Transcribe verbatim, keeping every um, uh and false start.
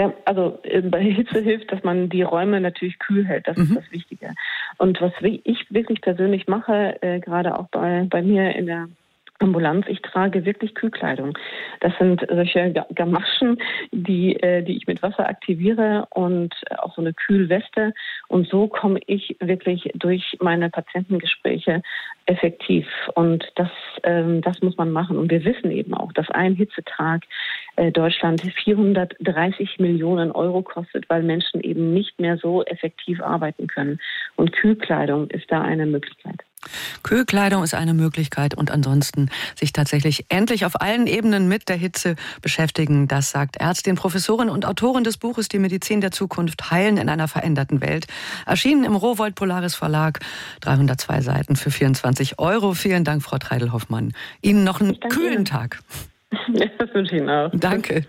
Ja, also äh, bei Hitze hilft, dass man die Räume natürlich kühl hält. Das mhm. ist das Wichtige. Und was ich wirklich persönlich mache, äh, gerade auch bei, bei mir in der Ambulanz, ich trage wirklich Kühlkleidung. Das sind solche Gamaschen, die, äh, die ich mit Wasser aktiviere und auch so eine Kühlweste. Und so komme ich wirklich durch meine Patientengespräche effektiv. Und das, ähm, das muss man machen. Und wir wissen eben auch, dass ein Hitzetag äh, Deutschland vierhundertdreißig Millionen Euro kostet, weil Menschen eben nicht mehr so effektiv arbeiten können. Und Kühlkleidung ist da eine Möglichkeit. Kühlkleidung ist eine Möglichkeit und ansonsten sich tatsächlich endlich auf allen Ebenen mit der Hitze beschäftigen. Das sagt Ärztin, Professorin und Autorin des Buches Die Medizin der Zukunft, Heilen in einer veränderten Welt. Erschienen im Rowohlt Polaris Verlag, dreihundertzwei Seiten für vierundzwanzig Euro. Vielen Dank, Frau Treidel-Hoffmann. Ihnen noch einen kühlen Tag. Ja, das wünsche ich Ihnen auch. Danke.